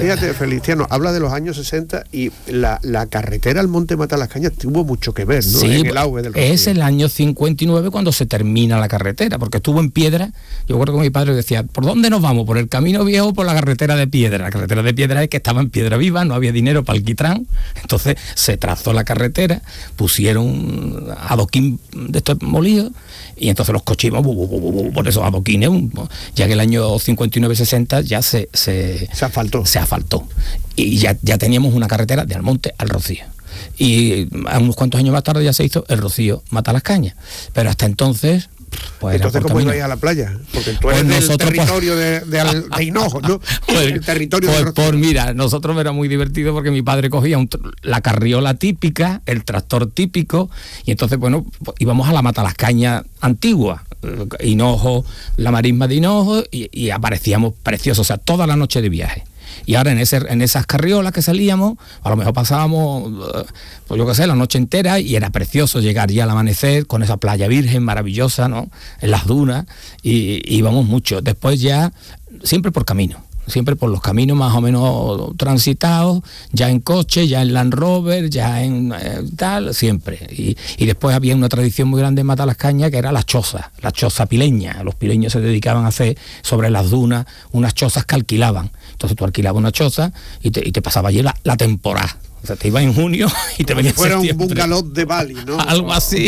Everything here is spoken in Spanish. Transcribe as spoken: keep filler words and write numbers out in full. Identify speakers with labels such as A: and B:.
A: fíjate, Feliciano, habla de los años sesenta y la, la carretera al Monte Matalascañas tuvo mucho que ver, ¿no?
B: Sí,
A: en el auge del Rocío.
B: Es el año cincuenta y nueve cuando se termina la carretera, porque estuvo en piedra. Yo recuerdo que mi padre decía, ¿por dónde nos vamos? ¿Por el camino viejo o por la carretera de piedra? La carretera de piedra es que estaba en piedra viva, no había dinero para alquitrán, entonces se trazó la carretera, pusieron adoquín de estos molidos, y entonces los coches iban por esos adoquines, ya que el año cincuenta y nueve sesenta ya se se,
A: se asfaltó.
B: Se asfaltó. Y ya, ya teníamos una carretera de Almonte al Rocío. Y unos cuantos años más tarde ya se hizo el Rocío Matalascañas. Pero hasta entonces... Pues
A: entonces, ¿cómo ibais a la playa? Porque tú eres pues del territorio por... de, de, de Hinojo, ¿no?
B: Pues,
A: el territorio
B: pues,
A: de
B: por mira, nosotros era muy divertido porque mi padre cogía un, la carriola típica, el tractor típico, y entonces, bueno, pues, íbamos a la Matalascañas antigua, Hinojo, la marisma de Hinojo, y, y aparecíamos preciosos, o sea, toda la noche de viaje. Y ahora en ese en esas carriolas que salíamos, a lo mejor pasábamos, pues yo qué sé, la noche entera, y era precioso llegar ya al amanecer con esa playa virgen maravillosa, ¿no? En las dunas, y, y íbamos mucho. Después ya, siempre por camino, siempre por los caminos más o menos transitados, ya en coche, ya en Land Rover, ya en eh, tal, siempre. Y, y después había una tradición muy grande en Matalascañas que era la choza, la choza pileña. Los pileños se dedicaban a hacer sobre las dunas unas chozas que alquilaban. Entonces tú alquilabas una choza y te, y te pasaba allí la, la temporada. O sea, te ibas en junio y te venías en septiembre.
A: Fuera un bungalow de Bali, ¿no?
B: Algo así.